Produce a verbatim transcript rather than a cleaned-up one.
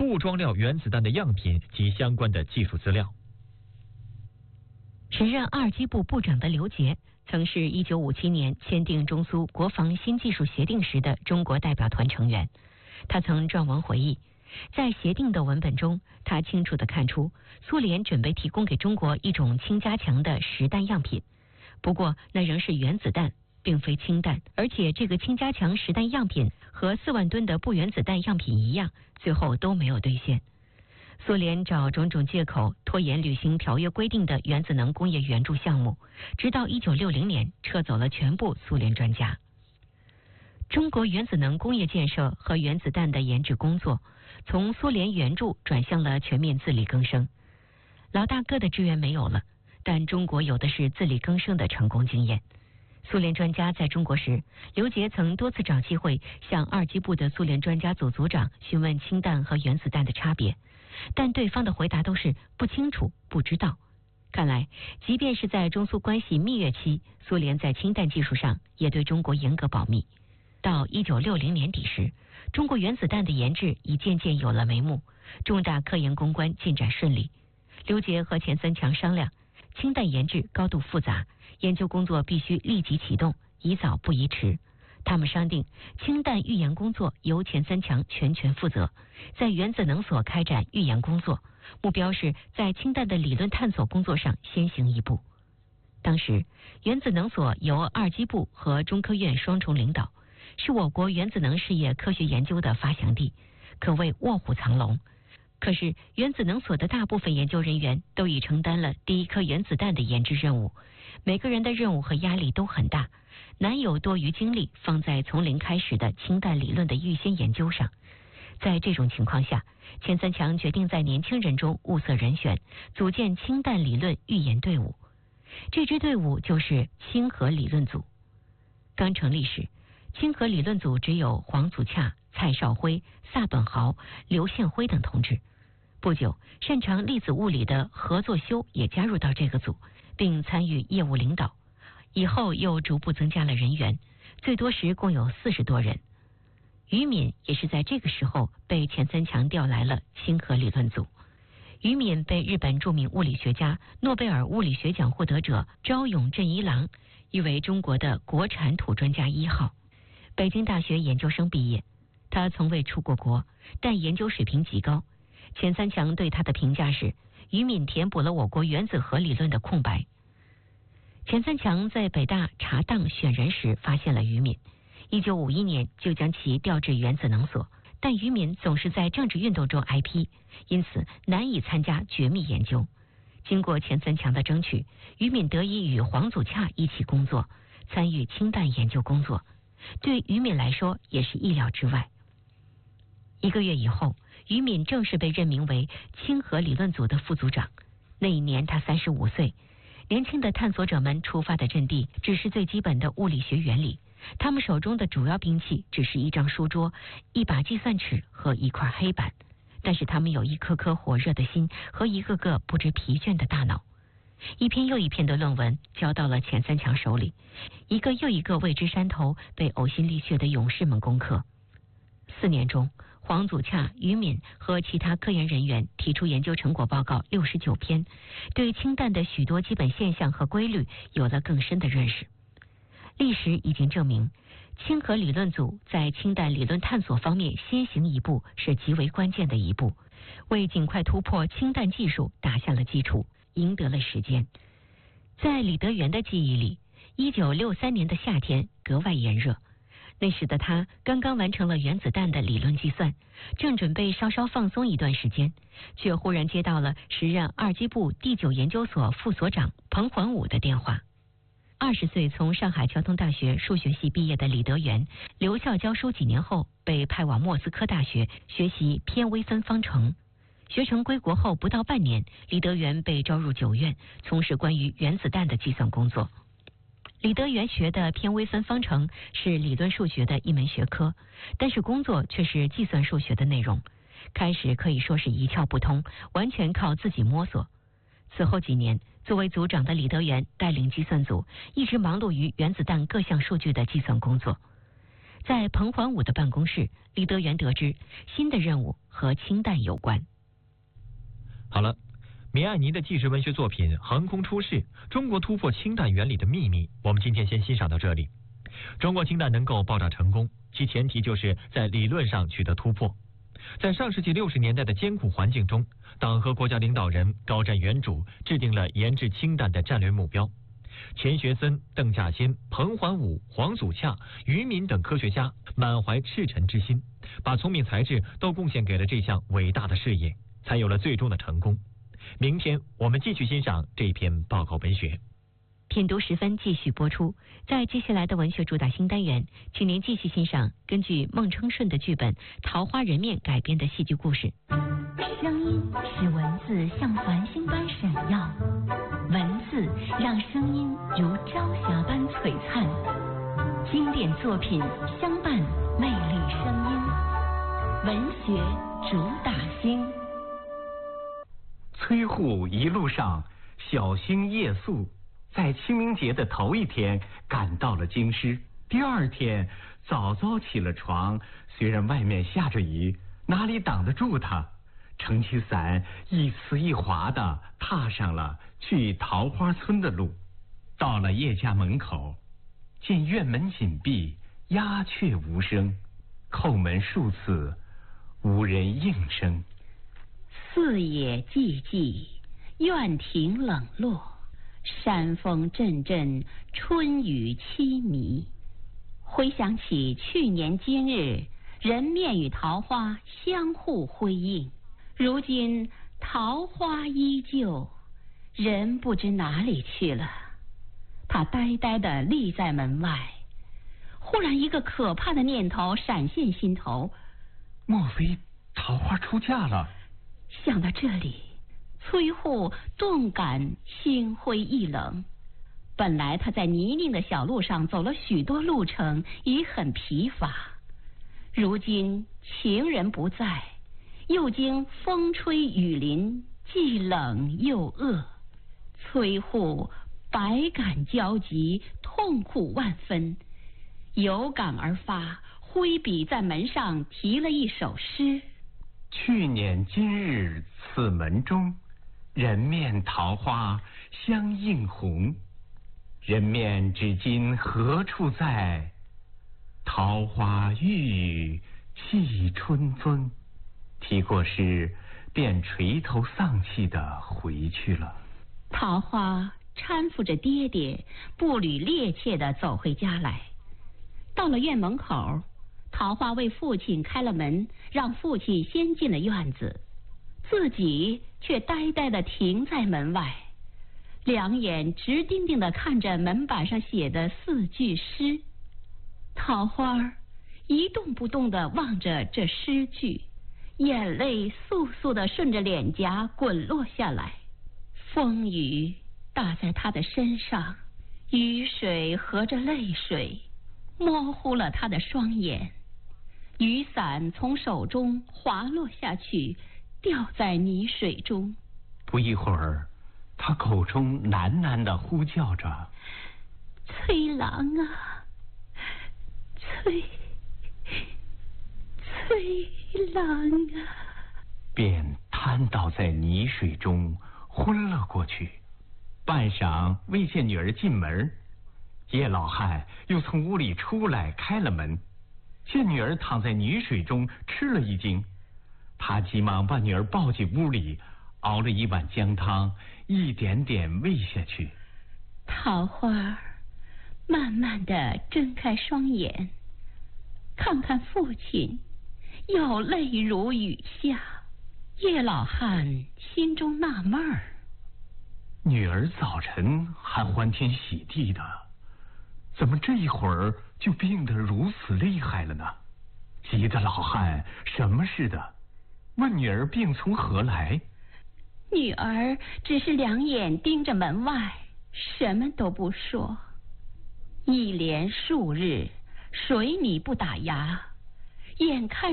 误装料原子弹的样品及相关的技术资料。 时任二机部部长的刘杰，曾是一九五七年签订中苏国防新技术协定时的中国代表团成员。他曾撰文回忆，在协定的文本中，他清楚地看出苏联准备提供给中国一种轻加强的实弹样品，不过那仍是原子弹，并非氢弹，而且这个轻加强实弹样品和四万吨的不原子弹样品一样，最后都没有兑现。苏联找种种借口拖延履行条约规定的原子能工业援助项目，直到一九六零年撤走了全部苏联专家。中国原子能工业建设和原子弹的研制工作从苏联援助转向了全面自力更生。老大哥的支援没有了，但中国有的是自力更生的成功经验。苏联专家在中国时，刘杰曾多次找机会向二机部的苏联专家组组长询问氢弹和原子弹的差别，但对方的回答都是不清楚、不知道。看来，即便是在中苏关系蜜月期，苏联在氢弹技术上也对中国严格保密。到一九六零年底时，中国原子弹的研制已渐渐有了眉目，重大科研攻关进展顺利。刘杰和钱三强商量，氢弹研制高度复杂，研究工作必须立即启动，宜早不宜迟。他们商定，氢弹预研工作由钱三强全权负责，在原子能所开展预研工作，目标是在氢弹的理论探索工作上先行一步。当时，原子能所由二机部和中科院双重领导，是我国原子能事业科学研究的发祥地，可谓卧虎藏龙。可是，原子能所的大部分研究人员都已承担了第一颗原子弹的研制任务，每个人的任务和压力都很大，难有多余精力放在从零开始的氢弹理论的预先研究上。在这种情况下，钱三强决定在年轻人中物色人选，组建氢弹理论预研队伍。这支队伍就是氢核理论组。刚成立时，氢核理论组只有黄祖洽、蔡少辉、萨本豪、刘宪辉等同志。不久，擅长粒子物理的何作修也加入到这个组，并参与业务领导。以后又逐步增加了人员，最多时共有四十多人。于敏也是在这个时候被钱三强调来了氢核理论组。于敏被日本著名物理学家、诺贝尔物理学奖获得者朝永振一郎誉为中国的国产土专家一号。北京大学研究生毕业，他从未出过国，但研究水平极高。钱三强对他的评价是，于敏填补了我国原子核理论的空白。钱三强在北大查档选人时发现了于敏，一九五一年就将其调至原子能所，但于敏总是在政治运动中挨批，因此难以参加绝密研究。经过钱三强的争取，于敏得以与黄祖洽一起工作，参与氢弹研究工作，对于敏来说也是意料之外。一个月以后，于敏正式被任命为氢核理论组的副组长。那一年他三十五岁，年轻的探索者们出发的阵地只是最基本的物理学原理，他们手中的主要兵器只是一张书桌、一把计算尺和一块黑板，但是他们有一颗颗火热的心和一个个不知疲倦的大脑。一篇又一篇的论文交到了钱三强手里，一个又一个未知山头被呕心沥血的勇士们攻克。四年中，黄祖洽、于敏和其他科研人员提出研究成果报告六十九篇，对氢弹的许多基本现象和规律有了更深的认识。历史已经证明，氢核理论组在氢弹理论探索方面先行一步是极为关键的一步，为尽快突破氢弹技术打下了基础，赢得了时间。在李德元的记忆里，一九六三年的夏天格外炎热，那时的他刚刚完成了原子弹的理论计算，正准备稍稍放松一段时间，却忽然接到了时任二机部第九研究所副所长彭桓武的电话。二十岁从上海交通大学数学系毕业的李德元，留校教书几年后，被派往莫斯科大学学习偏微分方程。学成归国后不到半年，李德元被招入九院，从事关于原子弹的计算工作。李德元学的偏微分方程是理论数学的一门学科，但是工作却是计算数学的内容。开始可以说是一窍不通，完全靠自己摸索。此后几年，作为组长的李德元带领计算组，一直忙碌于原子弹各项数据的计算工作。 在彭桓武的办公室，李德元得知新的任务和氢弹有关。 好了，米艾尼的纪实文学作品《横空出世：中国突破氢弹原理的秘密》，我们今天先欣赏到这里。中国氢弹能够爆炸成功，其前提就是在理论上取得突破。在上世纪六十年代的艰苦环境中，党和国家领导人高瞻远瞩，制定了研制氢弹的战略目标。钱学森、邓稼先、彭桓武、黄祖洽、于敏等科学家满怀赤诚之心，把聪明才智都贡献给了这项伟大的事业，才有了最终的成功。明天我们继续欣赏这篇报告文学。 品读十分继续播出，在接下来的文学主打新单元，请您继续欣赏根据孟称顺的剧本《桃花人面》改编的戏剧故事。 声音使文字像繁星般闪耀，文字让声音如朝霞般璀璨。经典作品相伴，魅力声音，文学主打新。 崔护一路上小心夜宿，在清明节的头一天赶到了京师。第二天早早起了床，虽然外面下着雨，哪里挡得住他？撑起伞，一呲一滑的踏上了去桃花村的路。到了叶家门口，见院门紧闭，鸦雀无声，叩门数次，无人应声。 四野寂寂，院庭冷落，山风阵阵，春雨凄迷。回想起去年今日，人面与桃花相互辉映，如今桃花依旧，人不知哪里去了。他呆呆地立在门外，忽然一个可怕的念头闪现心头， 莫非桃花出嫁了？ 想到这里，崔护顿感心灰意冷。本来他在泥泞的小路上走了许多路程，已很疲乏，如今情人不在，又经风吹雨淋，既冷又饿，崔护百感交集，痛苦万分，有感而发，挥笔在门上题了一首诗。 去年今日此门中，人面桃花相映红。人面至今何处在？桃花郁郁系春尊。题过诗，便垂头丧气地回去了。 桃花搀扶着爹爹，步履趔趄地走回家来。到了院门口，桃花为父亲开了门，让父亲先进了院子，自己却呆呆地停在门外，两眼直盯盯地看着门板上写的四句诗。桃花一动不动地望着这诗句，眼泪簌簌地顺着脸颊滚落下来。风雨打在他的身上，雨水和着泪水，模糊了他的双眼。雨伞从手中滑落下去，掉在泥水中。 不一会儿，他口中喃喃地呼叫着：“ 崔郎啊，崔崔郎啊！” 便瘫倒在泥水中，昏了过去。半晌未见女儿进门，叶老汉又从屋里出来开了门，见女儿躺在泥水中，吃了一惊。他急忙把女儿抱进屋里，熬了一碗姜汤，一点点喂下去。 桃花慢慢地睁开双眼，看看父亲，又泪如雨下。叶老汉心中纳闷儿， 女儿早晨还欢天喜地的，怎么这一会儿就病得如此厉害了呢？急得老汉什么似的，问女儿病从何来。 女儿只是两眼盯着门外，什么都不说。一连数日，水米不打牙，眼看